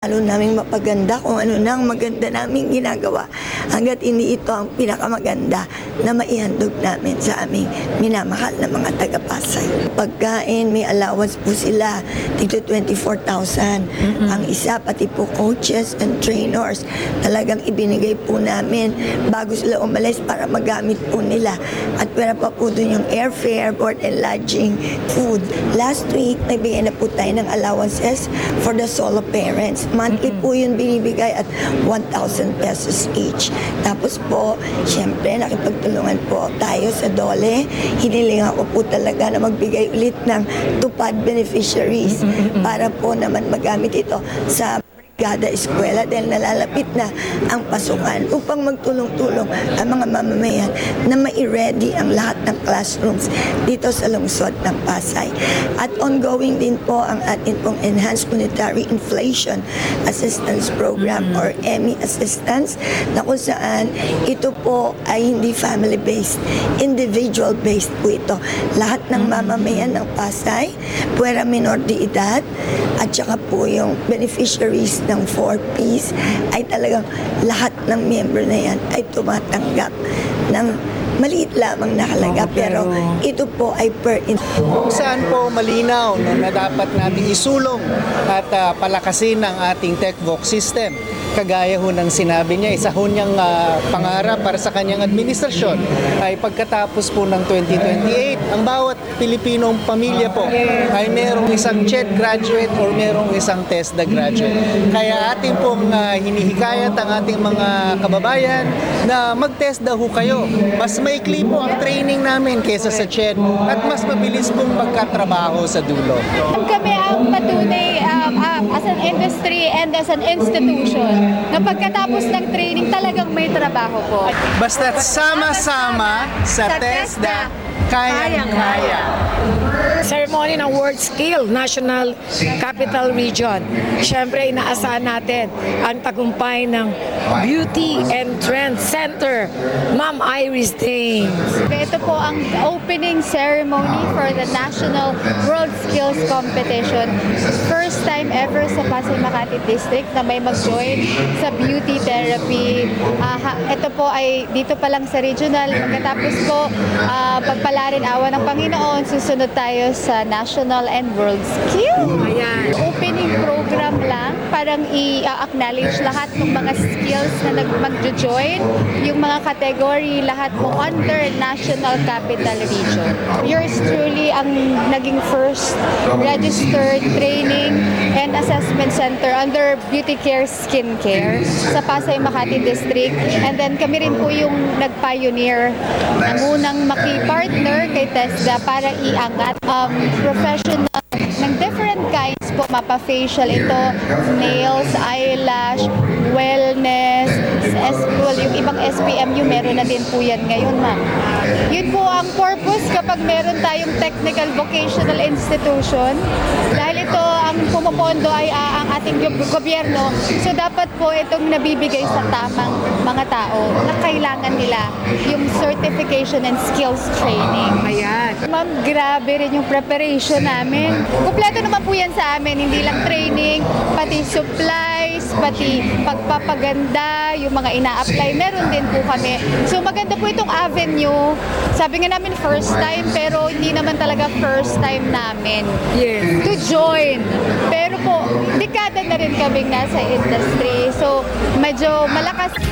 lalo naming mapaganda kung ano nang maganda naming ginagawa hanggat hindi ito ang pinakamaganda na maihandog namin sa aming minamahal na mga taga-Pasay. Pagkain, may allowance po sila, dito 24,000. Ang isa, pati po coaches and trainers, talagang ibinigay po namin bago sila umalis para magamit po nila. At pera pa po dun yung airfare, board and lodging, food. Last week, nagbigay na po tayo ng allowances for the solo parents. Monthly po yun binibigay at 1,000 pesos each. Tapos po, syempre, nakipagtulungan po tayo sa DOLE. Hinilingan ko po talaga na magbigay ulit ng tupad beneficiaries para po naman magamit ito sa kada eskwela dahil nalalapit na ang pasukan upang magtulong-tulong ang mga mamamayan na mai-ready ang lahat ng classrooms dito sa lungsod ng Pasay. At ongoing din po ang atin pong Enhanced Monetary Inflation Assistance Program or EMI Assistance na kung saan ito po ay hindi family-based, individual-based po ito. Lahat ng mamamayan ng Pasay, puwera minor de edad at saka po yung beneficiaries ng 4Ps ay talagang lahat ng member na yan ay tumatanggap ng maliit lamang na halaga pero ito po ay per Kung saan po malinaw na dapat nating isulong at palakasin ang ating TechVox system. Kagaya ho ng sinabi niya, isa ho niyang pangarap para sa kanyang administrasyon ay pagkatapos po ng 2028, ang bawat Pilipinong pamilya po ay merong isang CHED graduate or merong isang TESDA graduate. Kaya ating pong hinihikayat ang ating mga kababayan na mag-TESDA ho kayo. Mas maikli po ang training namin kaysa sa CHED at mas mabilis pong magkatrabaho sa dulo. Kami ang patunay as an industry and as an institution na pagkatapos ng training talagang may trabaho po. Basta't sama-sama sa TESDA, kayang-kaya. Ceremony ng World Skill National Capital Region. Siyempre, inaasahan natin ang tagumpay ng Beauty and Trend Center, Ma'am Iris Dames. Ito po ang opening ceremony for the National World Skills Competition. First time ever sa Pasay Makati District na may mag-join sa beauty therapy. Ito po ay dito pa lang sa regional. Pagkatapos po, pagpalarin awa ng Panginoon, susunod tayo sa National and World Skill. Ayan. Opening program lang, parang i-acknowledge lahat ng mga skills na mag-join, yung mga category, lahat po under National Capital Region. Yours truly ang naging first registered training and assessment center under Beauty Care Skincare sa Pasay Makati District. And then kami rin po yung nag-pioneer na munang maki-partner kay TESDA para iangat professional ng different kinds po, mapa-facial ito, nails, eyelash, wellness, yung ibang SPMU, meron na din po yan ngayon, ma'am. Yun po ang purpose kapag meron tayong technical vocational institution. Dahil ito, ang pumupondo ay ang ating gobyerno. So, dapat po itong nabibigay sa tamang mga tao na kailangan nila yung certification and skills training. Ayan. Ma'am, grabe rin yung preparation namin. Kompleto naman po yan sa amin, hindi lang training, pati supplies, pati pagpapaganda, yung mga ina-apply, meron din po kami. So maganda po itong avenue. Sabi nga namin first time, pero hindi naman talaga first time namin to join. Pero po, dekada na rin kaming nasa industry. So medyo malakas